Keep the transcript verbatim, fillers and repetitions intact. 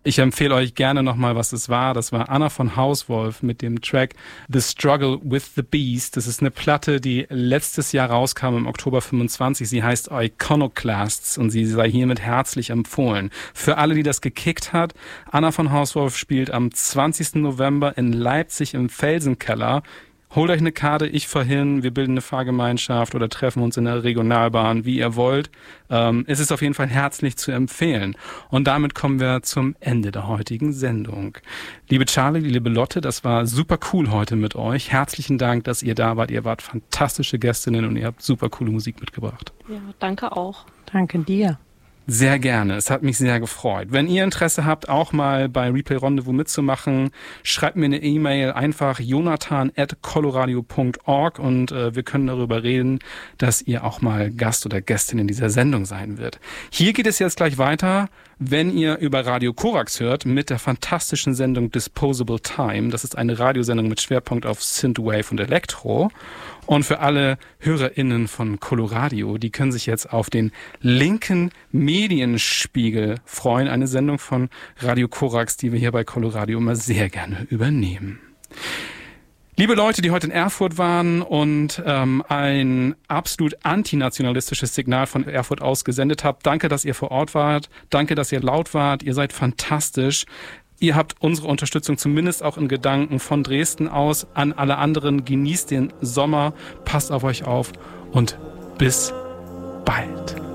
Ich empfehle euch gerne nochmal, was es war. Das war Anna von Hauswolf mit dem Track The Struggle with the Beast. Das ist eine Platte, die letztes Jahr rauskam im Oktober fünfundzwanzig. Sie heißt Iconoclasts und sie sei hiermit herzlich empfohlen. Für alle, die das gekickt hat, Anna von Hauswolf spielt am zwanzigsten November in Leipzig im Felsenkeller. Holt euch eine Karte, ich fahr hin, wir bilden eine Fahrgemeinschaft oder treffen uns in der Regionalbahn, wie ihr wollt. Ähm, es ist auf jeden Fall herzlich zu empfehlen. Und damit kommen wir zum Ende der heutigen Sendung. Liebe Charlie, liebe Lotte, das war super cool heute mit euch. Herzlichen Dank, dass ihr da wart. Ihr wart fantastische Gästinnen und ihr habt super coole Musik mitgebracht. Ja, danke auch. Danke dir. Sehr gerne. Es hat mich sehr gefreut. Wenn ihr Interesse habt, auch mal bei Replay Rendezvous mitzumachen, schreibt mir eine E-Mail, einfach jonathan at coloradio punkt org und äh, wir können darüber reden, dass ihr auch mal Gast oder Gästin in dieser Sendung sein wird. Hier geht es jetzt gleich weiter, wenn ihr über Radio Korax hört, mit der fantastischen Sendung Disposable Time. Das ist eine Radiosendung mit Schwerpunkt auf Synthwave und Elektro. Und für alle HörerInnen von Coloradio, die können sich jetzt auf den linken Medienspiegel freuen. Eine Sendung von Radio Korax, die wir hier bei Coloradio immer sehr gerne übernehmen. Liebe Leute, die heute in Erfurt waren und ähm, ein absolut antinationalistisches Signal von Erfurt aus gesendet habt, danke, dass ihr vor Ort wart. Danke, dass ihr laut wart. Ihr seid fantastisch. Ihr habt unsere Unterstützung zumindest auch in Gedanken von Dresden aus. An alle anderen, genießt den Sommer, passt auf euch auf und bis bald.